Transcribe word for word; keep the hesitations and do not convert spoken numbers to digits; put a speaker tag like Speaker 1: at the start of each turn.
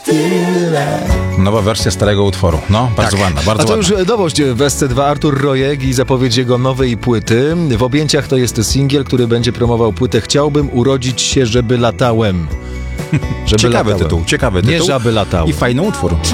Speaker 1: tyle.
Speaker 2: Nowa wersja starego utworu. No, bardzo ładna, bardzo
Speaker 1: A to
Speaker 2: ładna.
Speaker 1: już nowość w S C dwa. Artur Rojek i zapowiedź jego nowej płyty. W objęciach to jest singiel, który będzie promował płytę Chciałbym urodzić się, żeby latałem. Żeby
Speaker 2: Ciekawy
Speaker 1: latałem.
Speaker 2: tytuł, ciekawy
Speaker 1: Nie
Speaker 2: tytuł.
Speaker 1: żaby latały.
Speaker 2: I fajny utwór.
Speaker 1: Tak.